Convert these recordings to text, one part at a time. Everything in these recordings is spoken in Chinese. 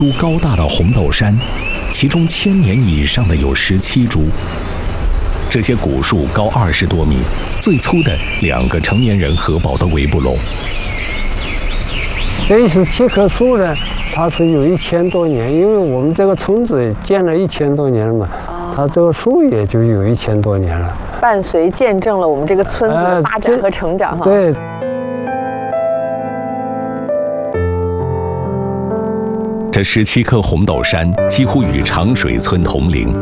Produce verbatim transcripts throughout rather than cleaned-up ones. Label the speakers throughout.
Speaker 1: 株高大的红豆杉，其中千年以上的有十七株。这些古树高二十多米，最粗的两个成年人合抱都围不拢。
Speaker 2: 这十七棵树呢，它是有一千多年，因为我们这个村子建了一千多年了嘛，它这个树也就有一千多年了，
Speaker 3: 伴随见证了我们这个村子的发展和成长哈。
Speaker 2: 对。
Speaker 1: 这十七棵红豆杉几乎与长水村同龄。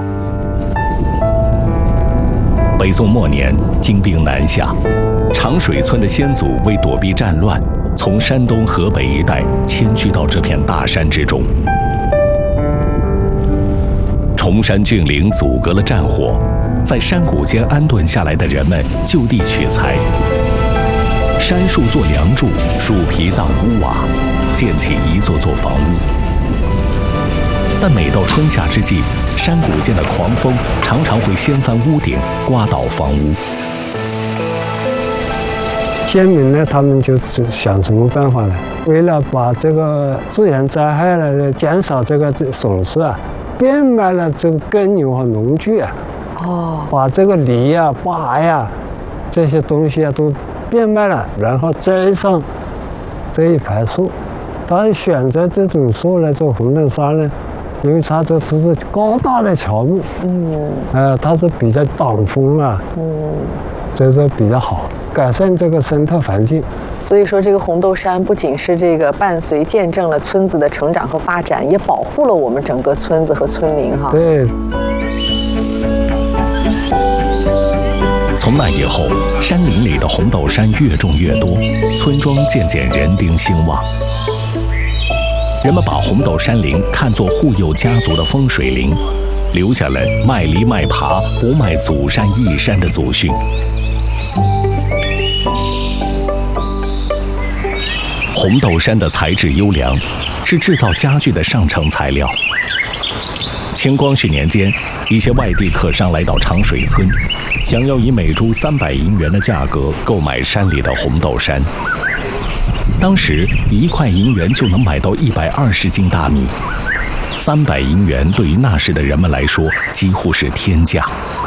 Speaker 1: 北宋末年，金兵南下，长水村的先祖为躲避战乱，从山东、河北一带迁居到这片大山之中。崇山峻岭阻隔了战火，在山谷间安顿下来的人们就地取材，杉树做梁柱，树皮当屋瓦，建起一座座房屋。但每到春夏之际，山谷间的狂风常常会掀翻屋顶，刮倒房屋。
Speaker 2: 先民呢，他们就想什么办法呢？为了把这个自然灾害呢减少这个损失啊，变卖了这个耕牛和农具啊，哦，把这个犁呀、耙呀这些东西啊都变卖了，然后栽上这一排树。他选择这种树呢，这红豆杉呢，因为它这只是高大的乔木，嗯，呃，它是比较挡风啊，嗯，这是比较好，改善这个生态环境。
Speaker 3: 所以说，这个红豆杉不仅是这个伴随见证了村子的成长和发展，也保护了我们整个村子和村邻哈。
Speaker 2: 对。
Speaker 1: 从那以后，山林里的红豆杉越种越多，村庄渐渐人丁兴旺。人们把红豆杉林看作护佑家族的风水林，留下了卖犁卖耙不卖祖山义山的祖训。红豆杉的材质优良，是制造家具的上乘材料。清光绪年间，一些外地客商来到长水村，想要以每株三百银元的价格购买山里的红豆杉。当时一块银元就能买到一百二十斤大米，三百银元对于那时的人们来说几乎是天价。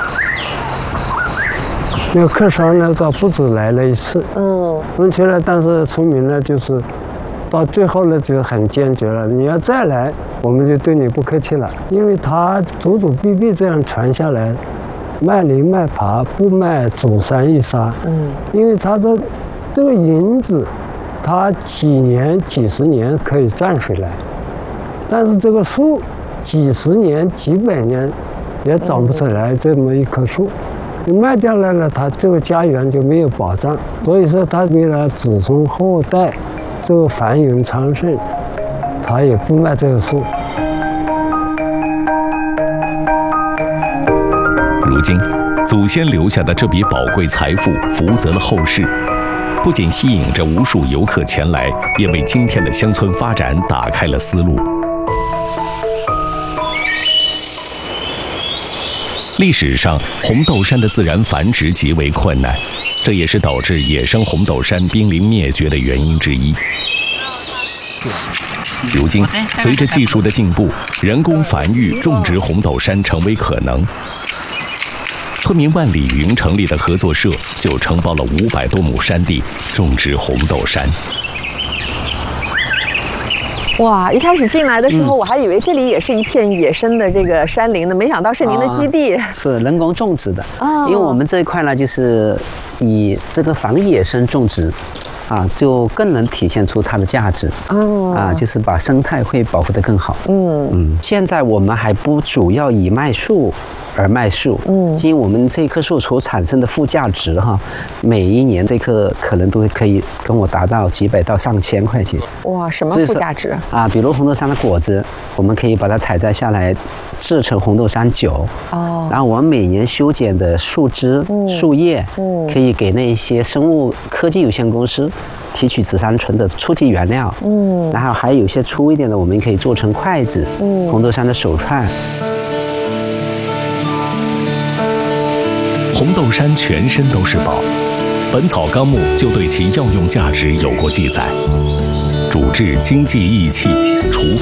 Speaker 2: 那个客商呢，倒不止来了一次，嗯，问题了，但是村民呢，就是到最后呢，就很坚决了，你要再来，我们就对你不客气了，因为他祖祖辈辈这样传下来，卖犁卖耙不卖祖山义山，嗯，因为他的这个银子，它几年几十年可以赚回来，但是这个树几十年几百年也长不出来这么一棵树，你卖掉了呢，它这个家园就没有保障。所以说，他为了子孙后代这个繁荣昌盛，他也不卖这个树。
Speaker 1: 如今，祖先留下的这笔宝贵财富福泽了后世。不仅吸引着无数游客前来，也为今天的乡村发展打开了思路。历史上，红豆杉的自然繁殖极为困难，这也是导致野生红豆杉濒临灭绝的原因之一。如今，随着技术的进步，人工繁育种植红豆杉成为可能。村民万里云成立的合作社就承包了五百多亩山地，种植红豆杉。
Speaker 3: 哇！一开始进来的时候，嗯、我还以为这里也是一片野生的这个山林呢，没想到是您的基地。
Speaker 4: 啊、是人工种植的啊，因为我们这一块呢，就是以这个仿野生种植。啊，就更能体现出它的价值哦。啊，就是把生态会保护得更好。嗯嗯，现在我们还不主要以卖树而卖树，嗯，因为我们这棵树所产生的附加值哈，每一年这棵可能都可以跟我达到几百到上千块钱。
Speaker 3: 哇，什么附加值
Speaker 4: 啊？比如红豆杉的果子，我们可以把它采摘下来，制成红豆杉酒。哦，然后我们每年修剪的树枝、嗯、树叶，嗯，可以给那一些生物科技有限公司提取紫杉醇的初级原料，嗯，然后还有一些粗一点的，我们可以做成筷子，嗯，红豆杉的手串。
Speaker 1: 红豆杉全身都是宝，《本草纲目》就对其药用价值有过记载：主治经济益气，除